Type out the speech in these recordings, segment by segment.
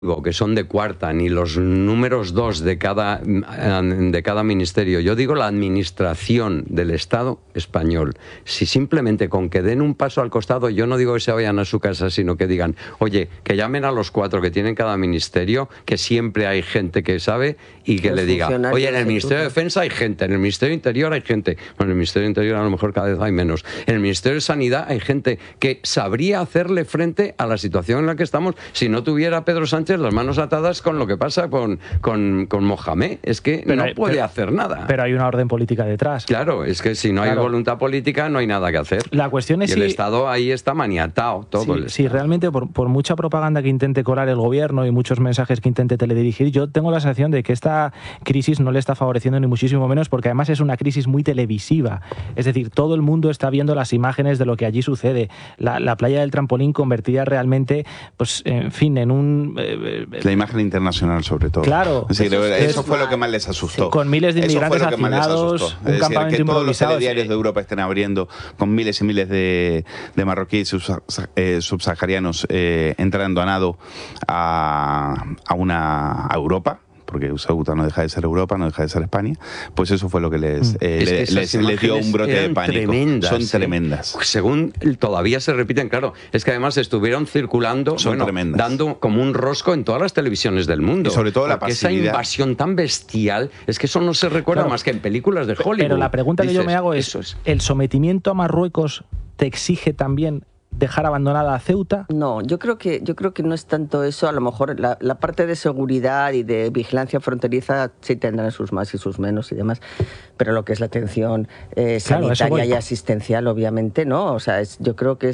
que son de cuarta, ni los números 2 de cada ministerio. Yo digo la administración del Estado español. Si simplemente con que den un paso al costado, yo no digo que se vayan a su casa, sino que digan, oye, que llamen a los 4 que tienen cada ministerio, que siempre hay gente que sabe, y que le diga, oye, en el Ministerio de Defensa hay gente, en el Ministerio de Interior hay gente. Bueno, en el Ministerio de Interior a lo mejor cada vez hay menos. En el Ministerio de Sanidad hay gente que sabría hacerle frente a la situación en la que estamos si no tuviera Pedro Sánchez las manos atadas con lo que pasa con Mohamed. Es que no puede hacer nada. Pero hay una orden política detrás. Claro, es que si no hay voluntad política no hay nada que hacer. La cuestión es y el Estado ahí está maniatado. Si realmente por mucha propaganda que intente colar el gobierno y muchos mensajes que intente teledirigir, yo tengo la sensación de que esta crisis no le está favoreciendo ni muchísimo menos, porque además es una crisis muy televisiva. Es decir, todo el mundo está viendo las imágenes de lo que allí sucede. La playa del Trampolín convertida realmente, pues, en fin, en un... La imagen internacional, sobre todo. Claro. Es decir, eso fue lo que más les asustó. Sí, con miles de inmigrantes hacinados, un campamento que todos improvisado. los telediarios de Europa estén abriendo con miles y miles de marroquíes subsaharianos entrando a nado a Europa, porque Ceuta no deja de ser Europa, no deja de ser España, pues eso fue lo que les dio un brote de pánico. Son tremendas. Según todavía se repiten, claro, es que además estuvieron circulando, dando como un rosco en todas las televisiones del mundo. Y sobre todo la pasividad. Esa invasión tan bestial, es que eso no se recuerda más que en películas de Hollywood. Pero la pregunta que yo me hago es, ¿el sometimiento a Marruecos te exige también dejar abandonada a Ceuta? No, yo creo que no es tanto eso. A lo mejor la parte de seguridad y de vigilancia fronteriza sí tendrán sus más y sus menos y demás, pero lo que es la atención sanitaria y asistencial, obviamente, no. O sea, yo creo que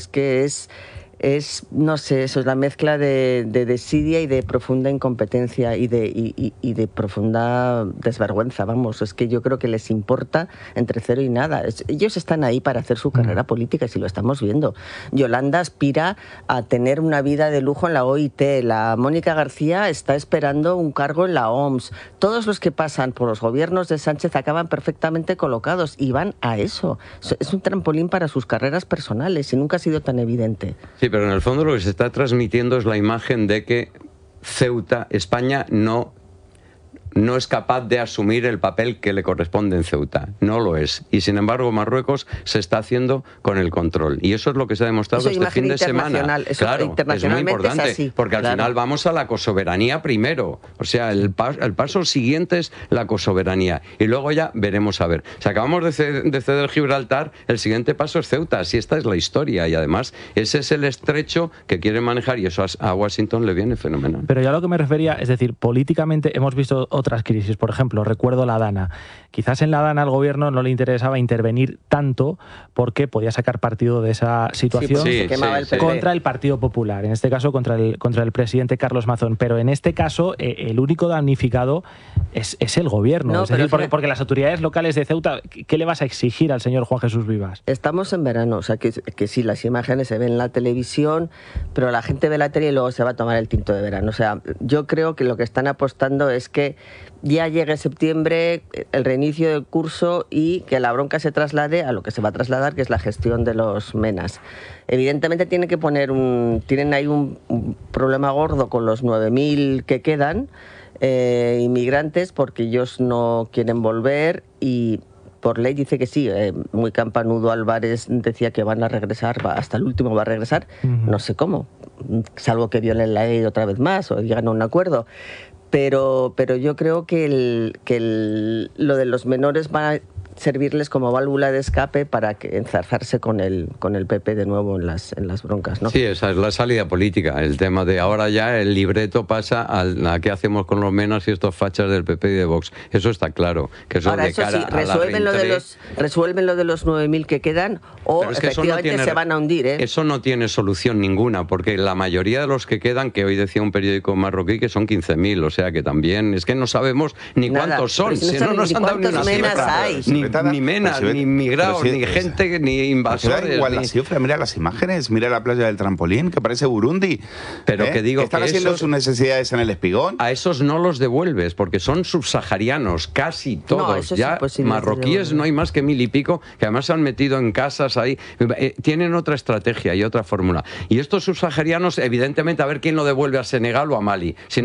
es, no sé, eso es la mezcla de desidia y de profunda incompetencia y de profunda desvergüenza, vamos. Es que yo creo que les importa entre cero y nada. Ellos están ahí para hacer su carrera política, y si lo estamos viendo. Yolanda aspira a tener una vida de lujo en la OIT, la Mónica García está esperando un cargo en la OMS. Todos los que pasan por los gobiernos de Sánchez acaban perfectamente colocados y van a eso. Es un trampolín para sus carreras personales y nunca ha sido tan evidente. Sí, pero en el fondo lo que se está transmitiendo es la imagen de que Ceuta, España, no es capaz de asumir el papel que le corresponde en Ceuta. No lo es. Y sin embargo, Marruecos se está haciendo con el control. Y eso es lo que se ha demostrado este fin de semana. Claro, es muy importante, así, porque al final vamos a la cosoberanía primero. O sea, el paso siguiente es la cosoberanía. Y luego ya veremos a ver. Si acabamos de ceder Gibraltar, el siguiente paso es Ceuta. Así esta es la historia. Y además, ese es el estrecho que quieren manejar, y eso a Washington le viene fenomenal. Pero ya a lo que me refería, es decir, políticamente hemos visto otras crisis. Por ejemplo, recuerdo la Dana. Quizás en la Dana al gobierno no le interesaba intervenir tanto porque podía sacar partido de esa situación contra el Partido Popular, en este caso contra el presidente Carlos Mazón. Pero en este caso el único damnificado es el gobierno. No, es decir, porque las autoridades locales de Ceuta, ¿qué le vas a exigir al señor Juan Jesús Vivas? Estamos en verano, o sea que sí, las imágenes se ven en la televisión, pero la gente ve la tele y luego se va a tomar el tinto de verano. O sea, yo creo que lo que están apostando es que ya llegue septiembre, el reinicio del curso, y que la bronca se traslade a lo que se va a trasladar, que es la gestión de los MENAs. Evidentemente tienen ahí un problema gordo con los 9.000 que quedan inmigrantes, porque ellos no quieren volver, y por ley dice que sí. Muy campanudo Álvarez decía que van a regresar, hasta el último va a regresar, no sé cómo, salvo que violen la ley otra vez más o llegan a un acuerdo. Pero yo creo que lo de los menores va a servirles como válvula de escape para enzarzarse con el PP de nuevo en las broncas, ¿no? Sí, esa es la salida política. El tema de ahora ya el libreto pasa a qué hacemos con los menas y estos fachas del PP y de Vox. Eso está claro. Que eso ahora, eso sí, resuelven lo de los 9.000 que quedan, o efectivamente se van a hundir, ¿eh? Eso no tiene solución ninguna, porque la mayoría de los que quedan, que hoy decía un periódico marroquí que son 15.000, o sea que también es que no sabemos ni cuántos son. Si no nos han dado ni una cifra. completada. Ni menas, ni inmigrados, ni gente, ni invasores. Da igual ni... la cifra, mira las imágenes, mira la playa del trampolín, que parece Burundi. Pero que digo están que haciendo esos, sus necesidades en el Espigón. A esos no los devuelves, porque son subsaharianos, casi todos. Ya marroquíes no hay más que 1000 y pico, que además se han metido en casas ahí. Tienen otra estrategia y otra fórmula. Y estos subsaharianos, evidentemente, a ver quién lo devuelve a Senegal o a Mali. Si